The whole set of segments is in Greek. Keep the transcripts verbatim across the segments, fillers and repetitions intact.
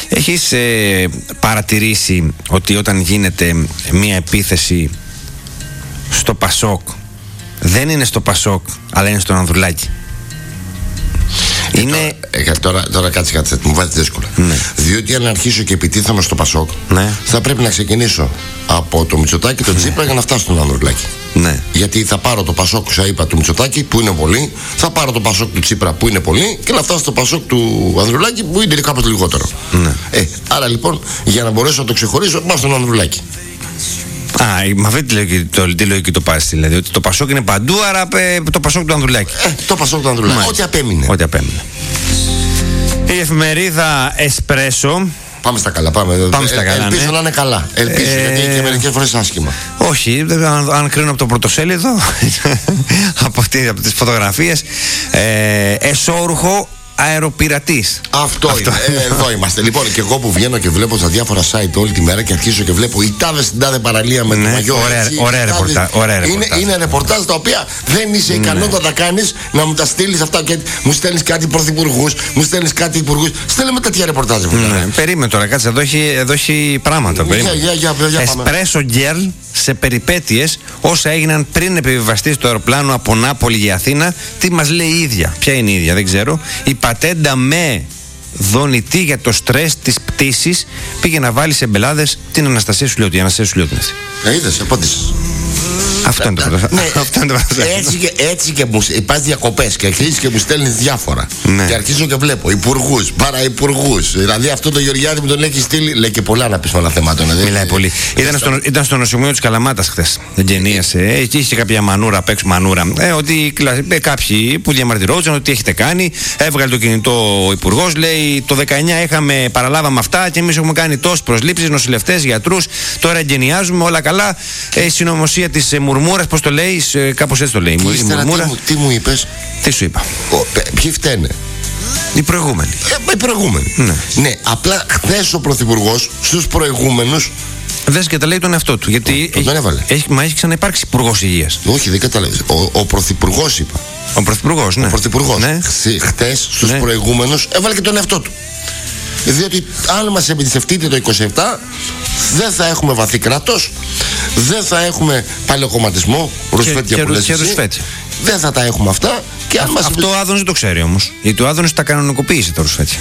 Έχεις ε, παρατηρήσει ότι όταν γίνεται μία επίθεση στο Πασόκ, δεν είναι στο Πασόκ, αλλά είναι στον Ανδρουλάκη? Ε, είναι... τώρα, ε, τώρα, τώρα κάτσε κάτι, μου βάζει δύσκολα. Ναι. Διότι αν αρχίσω και επιτίθομαι στο Πασόκ, ναι, θα πρέπει να ξεκινήσω από το Μητσοτάκη και το Τσίπρα, ναι, για να φτάσω στον Ανδρουλάκη. Ναι. Γιατί θα πάρω το Πασόκ, σα είπα, του Μητσοτάκη που είναι πολύ, θα πάρω το Πασόκ του Τσίπρα που είναι πολύ και να φτάσω στο Πασόκ του Ανδρουλάκη που είναι κάπως λιγότερο. Ναι. Ε, άρα λοιπόν, για να μπορέσω να το ξεχωρίσω, πάω στον Ανδρουλάκη. Α, με αυτή τη λογική το, τη λογική το πας, δηλαδή ότι το Πασόκ είναι παντού, άρα ε, το Πασόκ του Ανδρουλάκη. Ε, το Πασόκ του Ανδρουλάκη. Μάλιστα. Ό,τι απέμεινε. Ό,τι απέμεινε. Η εφημερίδα Εσπρέσο. Πάμε στα καλά, πάμε. Πάμε στα καλά, ελπίζω, ναι, να είναι καλά. Ελπίζω, ε... γιατί και μερικές φορές άσχημα. Όχι, αν, αν κρίνω από το πρωτοσέλιδο, από, τι, από τις φωτογραφίες, ε, εσώρουχο αεροπειρατής. Αυτό, Αυτό είναι. Ε, εδώ είμαστε. Λοιπόν, και εγώ που βγαίνω και βλέπω στα διάφορα site όλη τη μέρα και αρχίζω και βλέπω η τάδε στην τάδε παραλία με, ναι, το μαγιό. Ωραία, έτσι, ωραία, τάδε, ρεπορτά, ωραία είναι, ρεπορτάζ. Είναι ρεπορτάζ τα οποία δεν είσαι ικανό, ναι, να τα κάνεις, να μου τα στείλεις αυτά και μου στέλνεις κάτι πρωθυπουργούς, μου στέλνεις κάτι υπουργούς. Στέλνε με τέτοια ρεπορτάζ. Ναι, περίμενε τώρα, κάτσε, εδώ έχει, εδώ έχει πράγματα. Εσπρέσο γκέρλ σε περιπέτειες όσα έγιναν πριν επιβιβαστεί στο αεροπλάνο από Νάπολη για Αθήνα. Τι μας λέει η ίδια? Ποια είναι η ίδια, δεν ξέρω. Η πατέντα με δονητή για το στρες της πτήσης πήγε να βάλει σε μπελάδες την Αναστασία Σουλιώτη. Η Αναστασία Σουλιώτη είναι αυτή. Ε, είδες, απάντησες. Αυτό είναι το πρώτο. Ναι, έτσι και, έτσι και μου πας διακοπές και αρχίζεις και μου στέλνεις διάφορα. Ναι. Και αρχίζω και βλέπω υπουργούς, παραυπουργούς. Δηλαδή αυτό το Γεωργιάδη μου τον έχει στείλει. Λέει και πολλά να πεις με όλα θέματα. Μιλάει πολύ. Ήταν στο, ήταν στο νοσοκομείο της Καλαμάτας χθες. Εγγενίασε. Είχε κάποια μανούρα απ' έξω. Μανούρα. Ε, ότι ε, κάποιοι που διαμαρτυρόντουσαν ότι τι έχετε κάνει. Έβγαλε το κινητό ο υπουργός. Λέει το δεκαεννιά είχαμε, παραλάβαμε αυτά και εμείς έχουμε κάνει τόσες προσλήψεις, νοσηλευτές, γιατρούς. Τώρα εγγενιάζουμε όλα καλά. Ε, η συνωμοσία της Μουρμούρας, πώς το λέει, κάπως έτσι το λέει. Τι, ύστερα, τι, μου, τι μου είπες? Τι σου είπα? Ο, ποιοι φταίνε? Οι προηγούμενοι. Ε, οι προηγούμενοι. Ναι. Ναι, απλά χθες ο πρωθυπουργός στους προηγούμενους. Δες και τα λέει τον εαυτό του. Γιατί ο, έχει, έβαλε. Έχει, μα έχει ξαναυπάρξει υπουργός υγείας. Όχι, δεν καταλαβαίνεις. Ο, ο πρωθυπουργός είπα. Ο πρωθυπουργός, ναι. Ο πρωθυπουργός. Ναι. Χθες στους, ναι, προηγούμενους έβαλε και τον εαυτό του. Διότι αν μας εμπιστευτείτε το είκοσι επτά, δεν θα έχουμε βαθύ κράτος, δεν θα έχουμε παλαιοκομματισμό, ρουσφέτια που λες εσύ, δεν θα τα έχουμε αυτά. Και αν Α, μας... Αυτό ο Άδωνης το ξέρει όμως. Γιατί ο Άδωνης τα κανονικοποίησε τα ρουσφέτια.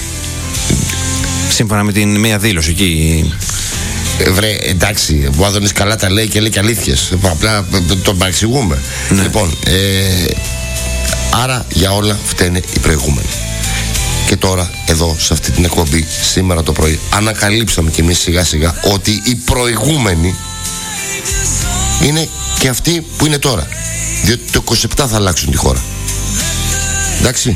Σύμφωνα με την μία δήλωση εκεί. Ε, βρε, εντάξει, ο Άδωνης καλά τα λέει και λέει και αλήθειες. Απλά τον παρεξηγούμε. Ναι. Λοιπόν, ε, άρα για όλα φταίνε οι προηγούμενοι. Και τώρα εδώ σε αυτή την εκπομπή σήμερα το πρωί ανακαλύψαμε κι εμείς σιγά σιγά ότι οι προηγούμενοι είναι και αυτοί που είναι τώρα. Διότι το είκοσι επτά θα αλλάξουν τη χώρα. Εντάξει.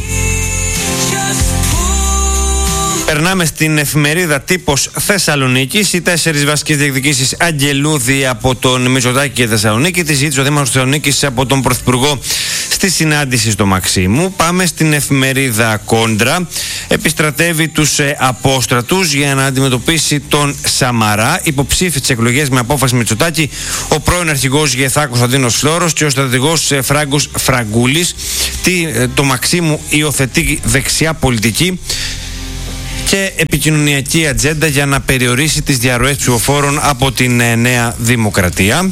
Περνάμε στην εφημερίδα Τύπος Θεσσαλονίκης. Οι τέσσερις βασικές διεκδικήσεις Αγγελούδη από τον Μητσοτάκη και Θεσσαλονίκη. Τη ζήτησε ο Δήμαρχος Θεσσαλονίκης από τον Πρωθυπουργό στη συνάντηση στο Μαξίμου. Πάμε στην εφημερίδα Κόντρα. Επιστρατεύει τους ε, απόστρατους για να αντιμετωπίσει τον Σαμαρά. Υποψήφι τις εκλογές με απόφαση Μητσοτάκη ο πρώην αρχηγός ΓΕΘΑ Κωνσταντίνος Φλόρος και ο στρατηγός ε, Φράγκος Φραγκούλης. Τι, ε, το Μαξίμου υιοθετεί δεξιά πολιτική και επικοινωνιακή ατζέντα για να περιορίσει τις διαρροές ψηφοφόρων από την ε, Νέα Δημοκρατία.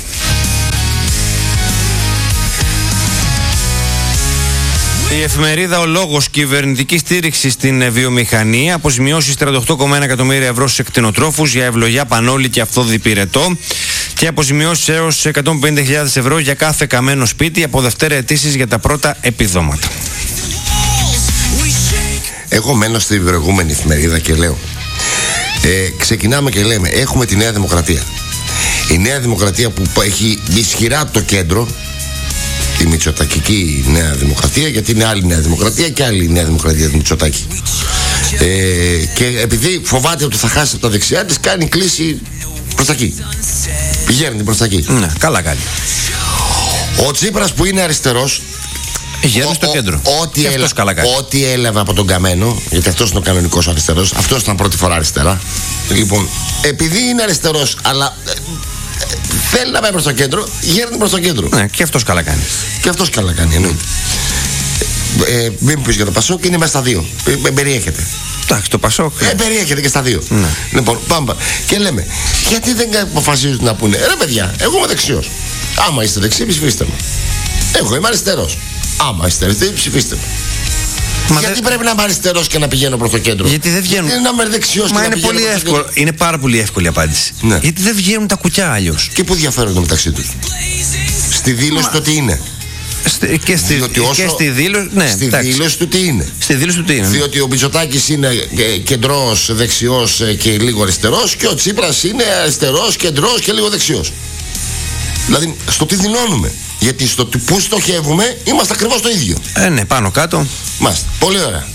Η εφημερίδα Ο Λόγος, κυβερνητική στήριξη στην βιομηχανία, αποζημιώσεις τριάντα οκτώ κόμμα ένα εκατομμύρια ευρώ στους εκτινοτρόφους για ευλογιά πανόλη και αυθόδη πυρετό και αποζημιώσεις έως εκατόν πενήντα χιλιάδες ευρώ για κάθε καμένο σπίτι από Δευτέρα αιτήσεις για τα πρώτα επιδόματα. Εγώ μένω στην προηγούμενη εφημερίδα και λέω ε, ξεκινάμε και λέμε έχουμε τη Νέα Δημοκρατία. Η Νέα Δημοκρατία που έχει ισχυρά το κέντρο, τη Μητσοτακική Νέα Δημοκρατία, γιατί είναι άλλη Νέα Δημοκρατία και άλλη Νέα Δημοκρατία τη Μητσοτάκη. Ε, και επειδή φοβάται ότι θα χάσει από τα δεξιά της, κάνει κλίση προς τα εκεί. Πηγαίνει προς τα εκεί. Ναι, καλά κάνει. Ο Τσίπρας που είναι αριστερός, γέρνει στο κέντρο. Ό,τι, έλα, ό,τι έλαβε από τον Καμένο, γιατί αυτός είναι ο κανονικός αριστερός, αυτός ήταν πρώτη φορά αριστερά. Λοιπόν, επειδή είναι αριστερός, αλλά ε, ε, θέλει να πάει προς το κέντρο, γέρνει προς το κέντρο. Ναι, και αυτός καλά κάνει. Και αυτός καλά κάνει, εννοείται. Ε, μην μου πεις για το Πασόκ, είναι μέσα στα δύο. Ε, περιέχεται. Εντάξει, το Πασόκ. Ε, περιέχεται και στα δύο. Ναι. Λοιπόν, πάμε. Και λέμε, γιατί δεν αποφασίζουν να πούνε, ρε παιδιά, εγώ είμαι δεξιός. Άμα είστε δεξιοί, ψηφίστε με. Εγώ είμαι αριστερός. Άμα είστε αριστεροί, ψηφίστε με. Μα γιατί δε... πρέπει να είμαι αριστερός και να πηγαίνω προς το κέντρο? Γιατί δεν βγαίνουν. Γιατί να είμαι δεξιός και Μα να είναι πηγαίνω πολύ προς εύκολο. το κέντρο? Είναι πάρα πολύ εύκολη η απάντηση. Ναι. Γιατί δεν βγαίνουν τα κουκιά αλλιώς. Και πού διαφέρονται μεταξύ τους? Στη δήλωση του τι είναι. Στη, και, στη, και στη δήλωση, ναι, στη δήλωση του τι είναι. Στη δήλωση του τι είναι. Διότι ο Μητσοτάκης είναι κεντρός, δεξιός και λίγο αριστερός, και ο Τσίπρας είναι αριστερός, κεντρός και λίγο δεξιός. Δηλαδή στο τι δηλώνουμε. Γιατί στο πού στοχεύουμε είμαστε ακριβώς το ίδιο. Ε, ναι, πάνω κάτω. Μάλιστα. Πολύ ωραία.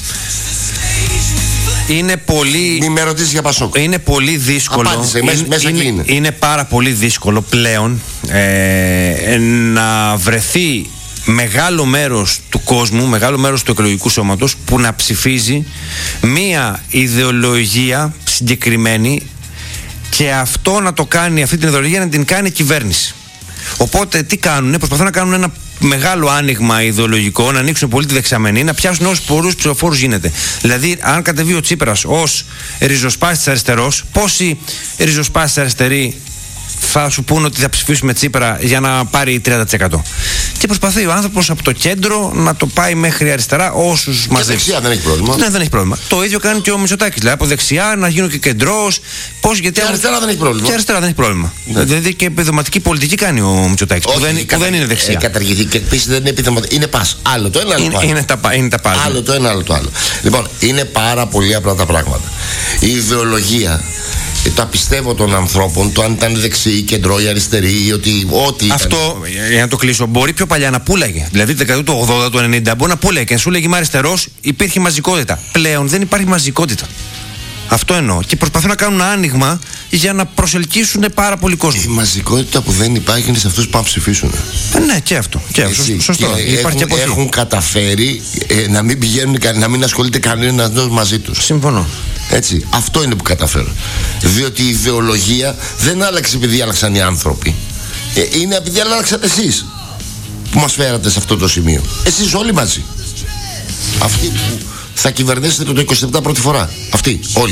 Είναι πολύ. Μη με ρωτήσεις για Πασόκ. Είναι πολύ δύσκολο. Απάντησε, είναι, μέσα είναι, είναι. είναι πάρα πολύ δύσκολο πλέον ε, να βρεθεί μεγάλο μέρος του κόσμου, μεγάλο μέρος του εκλογικού σώματος που να ψηφίζει μία ιδεολογία συγκεκριμένη και αυτό να το κάνει, αυτή την ιδεολογία να την κάνει κυβέρνηση. Οπότε τι κάνουνε, προσπαθούν να κάνουν ένα μεγάλο άνοιγμα ιδεολογικό, να ανοίξουν πολύ τη δεξαμενή, να πιάσουν όσους πολλούς ψηφοφόρους γίνεται. Δηλαδή, αν κατεβεί ο Τσίπρας ως ριζοσπάστης αριστερός, πόσοι ριζοσπάστης αριστεροί θα σου πούνε ότι θα ψηφίσουμε Τσίπρα για να πάρει τριάντα τοις εκατό. Και προσπαθεί ο άνθρωπος από το κέντρο να το πάει μέχρι αριστερά όσους μαζί. Και δεξιά δεν έχει πρόβλημα. Ναι, δεν έχει πρόβλημα. Το ίδιο κάνει και ο Μητσοτάκης. Δηλαδή από δεξιά να γίνω και κεντρός. Πώς, γιατί. Και αριστερά δεν έχει πρόβλημα. Και αριστερά δεν έχει πρόβλημα. Ναι. Δηλαδή και επιδοματική πολιτική κάνει ο Μητσοτάκης. Που, δεν, που δεν είναι δεξιά. Έχει καταργηθεί και επίσης δεν είναι επιδοματική. Είναι πας. Άλλο το ένα, άλλο είναι, το άλλο. Είναι τα, είναι τα πας. Άλλο το ένα, άλλο το άλλο. Λοιπόν, είναι πάρα πολύ απλά τα πράγματα. Η ιδεολογία, τα πιστεύω των ανθρώπων, το αν ήταν δεξιοί, κεντρό ή αριστεροί, ή ότι ό,τι ήταν. Αυτό, για να το κλείσω, μπορεί πιο παλιά να πούλαγε. Δηλαδή, τη δεκαετία του ογδόντα, του ενενήντα, μπορεί να πούλαγε και να σου λέγει είμαι αριστερός, υπήρχε μαζικότητα. Πλέον δεν υπάρχει μαζικότητα. Αυτό εννοώ. Και προσπαθούν να κάνουν άνοιγμα για να προσελκύσουν πάρα πολύ κόσμο. Η μαζικότητα που δεν υπάρχει είναι σε αυτούς που πάνε ψηφίσουν. Ε, ναι, και αυτό. Και αυτό. Σωστό. Και υπάρχει έχουν, και έχουν καταφέρει ε, να μην πηγαίνουν, να μην ασχολείται κανένας μαζί τους. Συμφωνώ. Έτσι. Αυτό είναι που καταφέρουν. Διότι η ιδεολογία δεν άλλαξε επειδή άλλαξαν οι άνθρωποι. Ε, είναι επειδή άλλαξατε εσείς που μας φέρατε σε αυτό το σημείο. Εσείς όλοι μαζί. Αυτοί που θα κυβερνήσετε το είκοσι επτά πρώτη φορά. Αυτοί, όλοι.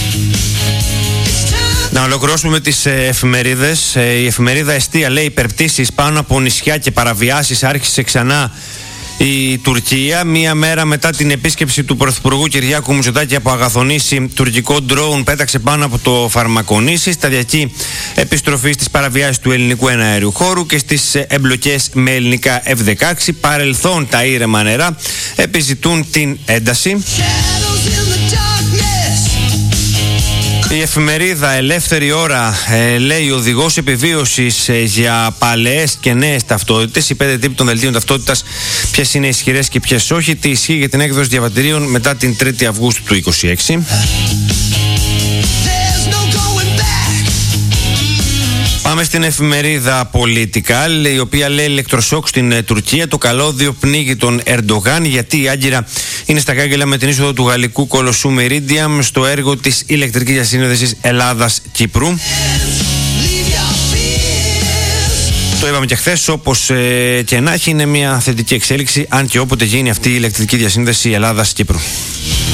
Να ολοκληρώσουμε με τις ε, εφημερίδες. Ε, η εφημερίδα Εστία λέει υπερπτήσεις πάνω από νησιά και παραβιάσεις. Άρχισε ξανά η Τουρκία. Μία μέρα μετά την επίσκεψη του Πρωθυπουργού Κυριάκου Μητσοτάκη από Αγαθονήσι, τουρκικό ντρόουν πέταξε πάνω από το Φαρμακονήσι. Σταδιακή επιστροφή στις παραβιάσεις του ελληνικού εναέριου χώρου και στις εμπλοκές με ελληνικά εφ δεκαέξι. Παρελθόν τα ήρεμα νερά επιζητούν την ένταση. Η εφημερίδα Ελεύθερη Ώρα ε, λέει οδηγός επιβίωσης ε, για παλαιές και νέες ταυτότητες. Οι πέντε τύποι των δελτίων ταυτότητας, ποιες είναι ισχυρές και ποιες όχι. Τι ισχύει για την έκδοση διαβατηρίων μετά την τρίτη Αυγούστου του είκοσι έξι. Πάμε στην εφημερίδα Political, η οποία λέει ηλεκτροσόκ στην ε, Τουρκία. Το καλώδιο πνίγει τον Ερντογάν, γιατί η Άγκυρα είναι στα κάγκελα με την είσοδο του γαλλικού κολοσσού Meridiam στο έργο της ηλεκτρικής διασύνδεσης Ελλάδας-Κύπρου. Το είπαμε και χθες, όπως ε, και να έχει, είναι μια θετική εξέλιξη, αν και όποτε γίνει αυτή η ηλεκτρική διασύνδεση Ελλάδας-Κύπρου.